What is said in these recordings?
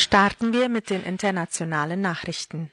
Starten wir mit den internationalen Nachrichten.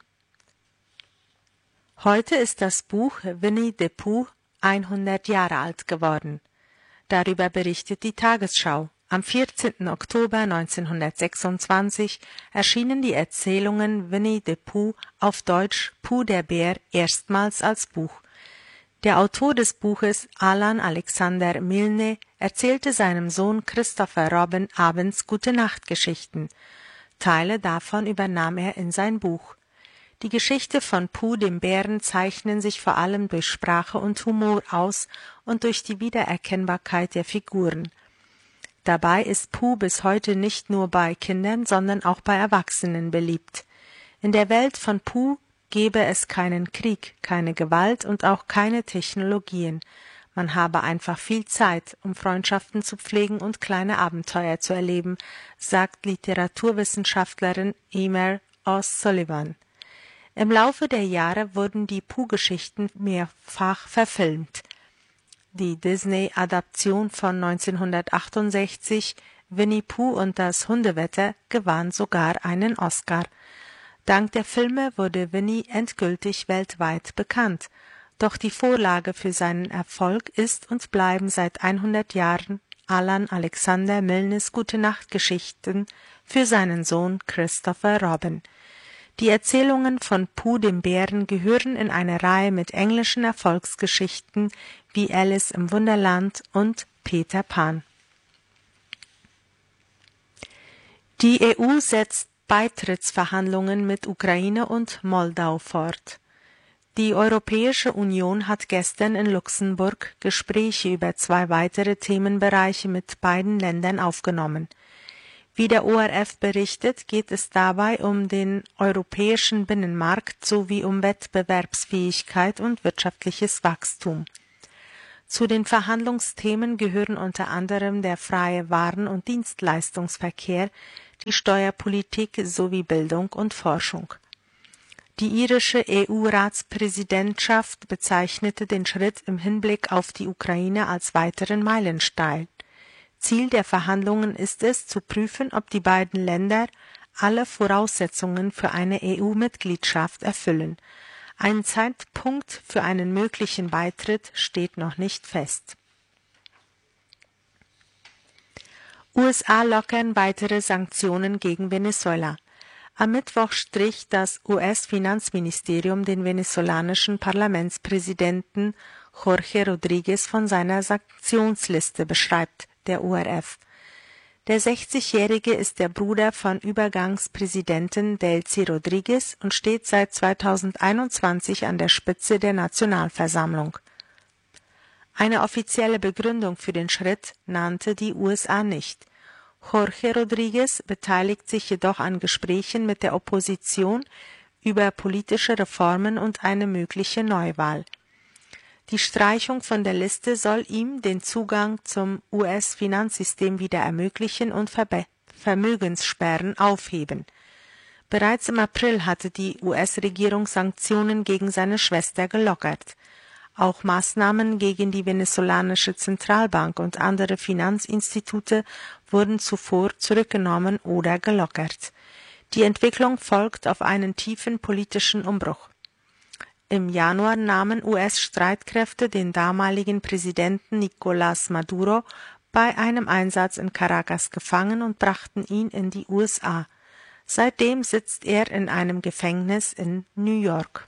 Heute ist das Buch Winnie the Pooh 100 Jahre alt geworden. Darüber berichtet die Tagesschau. Am 14. Oktober 1926 erschienen die Erzählungen Winnie the Pooh auf Deutsch Pooh der Bär erstmals als Buch. Der Autor des Buches, Alan Alexander Milne, erzählte seinem Sohn Christopher Robin abends Gute-Nacht-Geschichten. Teile davon übernahm er in sein Buch. Die Geschichte von Pooh dem Bären zeichnen sich vor allem durch Sprache und Humor aus und durch die Wiedererkennbarkeit der Figuren. Dabei ist Pooh bis heute nicht nur bei Kindern, sondern auch bei Erwachsenen beliebt. In der Welt von Pooh gebe es keinen Krieg, keine Gewalt und auch keine Technologien. Man habe einfach viel Zeit, um Freundschaften zu pflegen und kleine Abenteuer zu erleben, sagt Literaturwissenschaftlerin Emer O'Sullivan. Im Laufe der Jahre wurden die Pooh-Geschichten mehrfach verfilmt. Die Disney-Adaption von 1968, Winnie Pooh und das Hundewetter, gewann sogar einen Oscar. Dank der Filme wurde Winnie endgültig weltweit bekannt. Doch die Vorlage für seinen Erfolg ist und bleiben seit 100 Jahren Alan Alexander Milnes Gute-Nacht-Geschichten für seinen Sohn Christopher Robin. Die Erzählungen von Pooh dem Bären gehören in eine Reihe mit englischen Erfolgsgeschichten wie Alice im Wunderland und Peter Pan. Die EU setzt Beitrittsverhandlungen mit Ukraine und Moldau fort. Die Europäische Union hat gestern in Luxemburg Gespräche über 2 weitere Themenbereiche mit beiden Ländern aufgenommen. Wie der ORF berichtet, geht es dabei um den europäischen Binnenmarkt sowie um Wettbewerbsfähigkeit und wirtschaftliches Wachstum. Zu den Verhandlungsthemen gehören unter anderem der freie Waren- und Dienstleistungsverkehr, die Steuerpolitik sowie Bildung und Forschung. Die irische EU-Ratspräsidentschaft bezeichnete den Schritt im Hinblick auf die Ukraine als weiteren Meilenstein. Ziel der Verhandlungen ist es, zu prüfen, ob die beiden Länder alle Voraussetzungen für eine EU-Mitgliedschaft erfüllen. Ein Zeitpunkt für einen möglichen Beitritt steht noch nicht fest. USA lockern weitere Sanktionen gegen Venezuela. Am Mittwoch strich das US-Finanzministerium den venezolanischen Parlamentspräsidenten Jorge Rodríguez von seiner Sanktionsliste, beschreibt der ORF. Der 60-Jährige ist der Bruder von Übergangspräsidenten Delcy Rodríguez und steht seit 2021 an der Spitze der Nationalversammlung. Eine offizielle Begründung für den Schritt nannte die USA nicht. Jorge Rodríguez beteiligt sich jedoch an Gesprächen mit der Opposition über politische Reformen und eine mögliche Neuwahl. Die Streichung von der Liste soll ihm den Zugang zum US-Finanzsystem wieder ermöglichen und Vermögenssperren aufheben. Bereits im April hatte die US-Regierung Sanktionen gegen seine Schwester gelockert. Auch Maßnahmen gegen die venezolanische Zentralbank und andere Finanzinstitute wurden zuvor zurückgenommen oder gelockert. Die Entwicklung folgt auf einen tiefen politischen Umbruch. Im Januar nahmen US-Streitkräfte den damaligen Präsidenten Nicolás Maduro bei einem Einsatz in Caracas gefangen und brachten ihn in die USA. Seitdem sitzt er in einem Gefängnis in New York.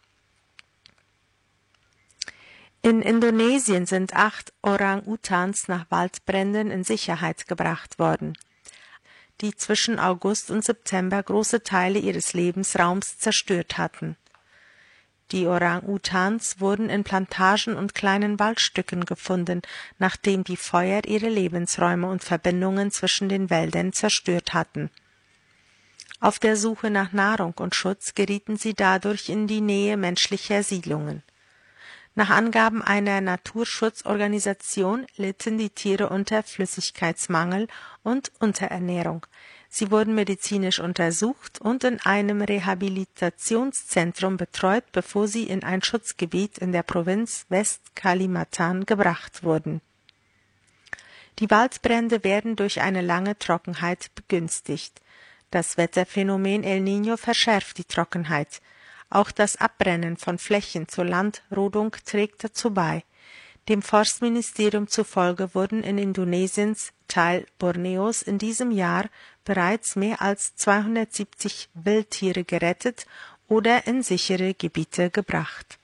In Indonesien sind 8 Orang-Utans nach Waldbränden in Sicherheit gebracht worden, die zwischen August und September große Teile ihres Lebensraums zerstört hatten. Die Orang-Utans wurden in Plantagen und kleinen Waldstücken gefunden, nachdem die Feuer ihre Lebensräume und Verbindungen zwischen den Wäldern zerstört hatten. Auf der Suche nach Nahrung und Schutz gerieten sie dadurch in die Nähe menschlicher Siedlungen. Nach Angaben einer Naturschutzorganisation litten die Tiere unter Flüssigkeitsmangel und Unterernährung. Sie wurden medizinisch untersucht und in einem Rehabilitationszentrum betreut, bevor sie in ein Schutzgebiet in der Provinz West-Kalimantan gebracht wurden. Die Waldbrände werden durch eine lange Trockenheit begünstigt. Das Wetterphänomen El Niño verschärft die Trockenheit. Auch das Abbrennen von Flächen zur Landrodung trägt dazu bei. Dem Forstministerium zufolge wurden in Indonesiens Teil Borneos in diesem Jahr bereits mehr als 270 Wildtiere gerettet oder in sichere Gebiete gebracht.